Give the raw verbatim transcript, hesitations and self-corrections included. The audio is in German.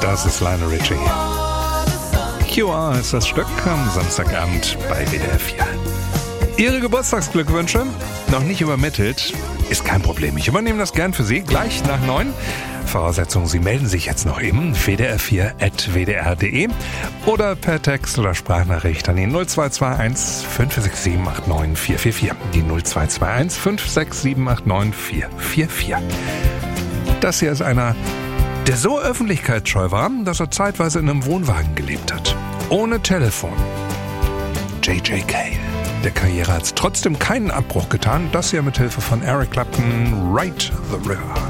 Das ist Lionel Richie. Q R ist das Stück am Samstagabend bei W D R vier. Ihre Geburtstagsglückwünsche noch nicht übermittelt, ist kein Problem. Ich übernehme das gern für Sie gleich nach neun. Voraussetzung, Sie melden sich jetzt noch eben w d r vier at w d r punkt d e oder per Text oder Sprachnachricht an die null zwei zwei eins fünf sechs sieben acht neun vier vier vier. Die null zwei zwei eins fünf sechs sieben acht neun vier vier vier. Das hier ist einer, der so öffentlichkeitsscheu war, dass er zeitweise in einem Wohnwagen gelebt hat. Ohne Telefon. J J Cale. Der Karriere hat es trotzdem keinen Abbruch getan. Das hier mit Hilfe von Eric Clapton, Right the River.